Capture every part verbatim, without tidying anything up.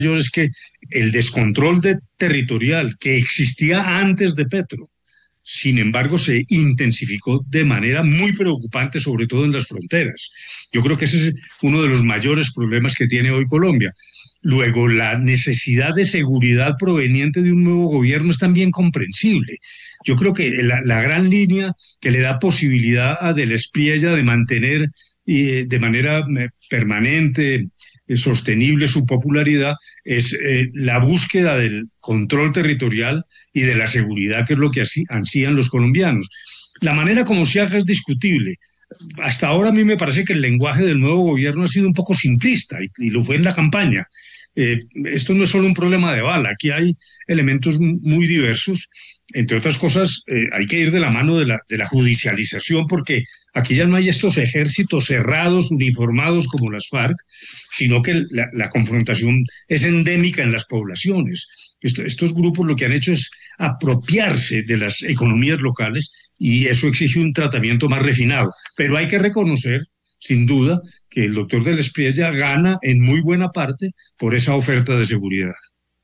es que el descontrol de, territorial que existía antes de Petro, sin embargo, se intensificó de manera muy preocupante, sobre todo en las fronteras. Yo creo que ese es uno de los mayores problemas que tiene hoy Colombia. Luego, la necesidad de seguridad proveniente de un nuevo gobierno es también comprensible. Yo creo que la, la gran línea que le da posibilidad a Del Espriella de mantener eh, de manera eh, permanente, eh, sostenible su popularidad es eh, la búsqueda del control territorial y de la seguridad, que es lo que así, ansían los colombianos. La manera como se haga es discutible. Hasta ahora a mí me parece que el lenguaje del nuevo gobierno ha sido un poco simplista, y, y lo fue en la campaña. Eh, esto no es solo un problema de bala, aquí hay elementos muy diversos. Entre otras cosas, eh, hay que ir de la mano de la, de la judicialización, porque aquí ya no hay estos ejércitos cerrados, uniformados como las FARC, sino que la, la confrontación es endémica en las poblaciones. Esto, estos grupos lo que han hecho es apropiarse de las economías locales, y eso exige un tratamiento más refinado. Pero hay que reconocer, sin duda, que el doctor Del Espriella gana en muy buena parte por esa oferta de seguridad.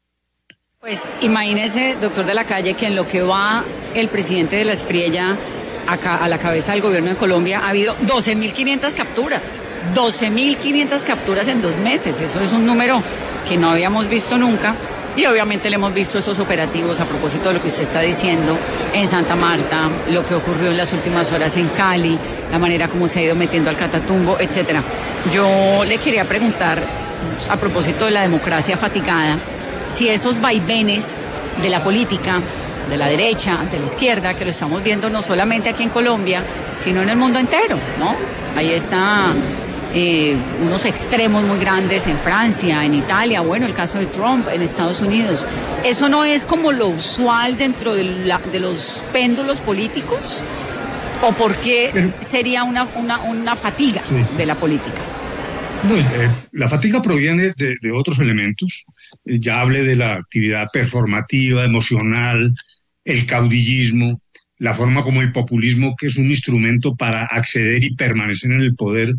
Pues imagínese, doctor de la Calle, que en lo que va el presidente Del Espriella acá a la cabeza del gobierno de Colombia ha habido doce mil quinientas capturas, doce mil quinientas capturas en dos meses. Eso es un número que no habíamos visto nunca. Y obviamente le hemos visto esos operativos, a propósito de lo que usted está diciendo, en Santa Marta, lo que ocurrió en las últimas horas en Cali, la manera como se ha ido metiendo al Catatumbo, etcétera. Yo le quería preguntar, a propósito de la democracia fatigada, si esos vaivenes de la política, de la derecha, de la izquierda, que lo estamos viendo no solamente aquí en Colombia, sino en el mundo entero, ¿no? Ahí está... Eh, unos extremos muy grandes en Francia, en Italia, bueno, el caso de Trump en Estados Unidos. ¿Eso no es como lo usual dentro de, la, de los péndulos políticos? ¿O por qué Pero, sería una, una, una fatiga sí, sí. de la política? No, eh, la fatiga proviene de, de otros elementos. Eh, ya hablé de la actividad performativa, emocional, el caudillismo, la forma como el populismo, que es un instrumento para acceder y permanecer en el poder,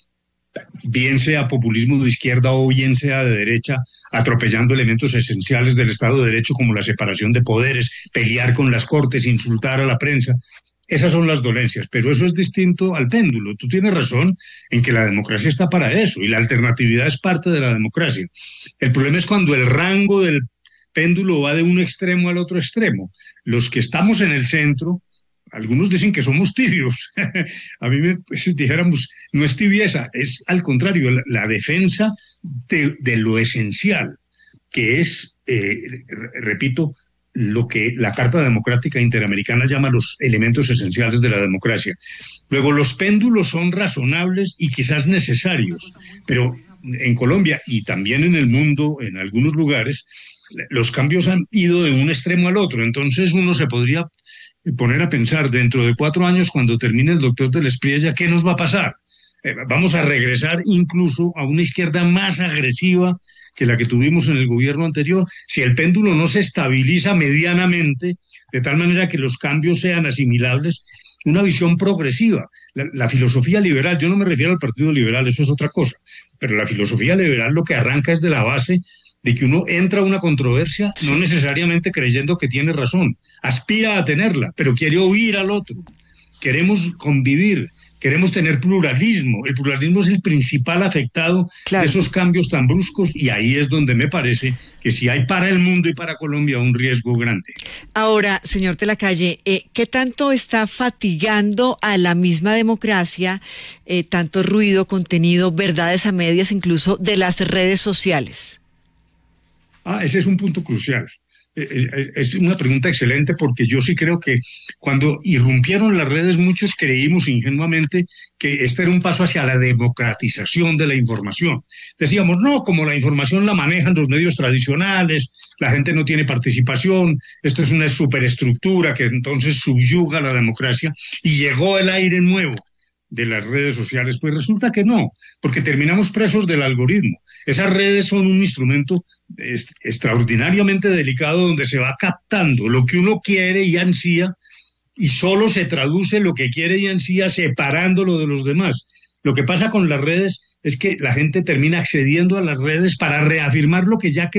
bien sea populismo de izquierda o bien sea de derecha, atropellando elementos esenciales del Estado de Derecho como la separación de poderes, pelear con las cortes, insultar a la prensa. Esas son las dolencias, pero eso es distinto al péndulo. Tú tienes razón en que la democracia está para eso, y la alternatividad es parte de la democracia. El problema es cuando el rango del péndulo va de un extremo al otro extremo. Los que estamos en el centro, algunos dicen que somos tibios. A mí me pues, dijéramos, no es tibieza, es al contrario, la, la defensa de, de lo esencial, que es, eh, repito, lo que la Carta Democrática Interamericana llama los elementos esenciales de la democracia. Luego, los péndulos son razonables y quizás necesarios, pero en Colombia y también en el mundo, en algunos lugares, los cambios han ido de un extremo al otro. Entonces uno se podría poner a pensar, dentro de cuatro años, cuando termine el doctor Del Espriella, ¿qué nos va a pasar? Eh, vamos a regresar incluso a una izquierda más agresiva que la que tuvimos en el gobierno anterior, si el péndulo no se estabiliza medianamente, de tal manera que los cambios sean asimilables. Una visión progresiva. La, la filosofía liberal, yo no me refiero al Partido Liberal, eso es otra cosa, pero la filosofía liberal lo que arranca es de la base de que uno entra a una controversia no necesariamente creyendo que tiene razón, aspira a tenerla, pero quiere oír al otro. Queremos convivir, queremos tener pluralismo. El pluralismo es el principal afectado claro. de esos cambios tan bruscos, y ahí es donde me parece que si hay para el mundo y para Colombia un riesgo grande. Ahora, señor de la Calle, eh, ¿qué tanto está fatigando a la misma democracia eh, tanto ruido, contenido, verdades a medias, incluso de las redes sociales? Ah, ese es un punto crucial. Es una pregunta excelente, porque yo sí creo que cuando irrumpieron las redes muchos creímos ingenuamente que este era un paso hacia la democratización de la información. Decíamos, no, como la información la manejan los medios tradicionales, la gente no tiene participación, esto es una superestructura que entonces subyuga la democracia, y llegó el aire nuevo de las redes sociales. Pues resulta que no, porque terminamos presos del algoritmo. Esas redes son un instrumento est- extraordinariamente delicado, donde se va captando lo que uno quiere y ansía, y solo se traduce lo que quiere y ansía separándolo de los demás. Lo que pasa con las redes es que la gente termina accediendo a las redes para reafirmar lo que ya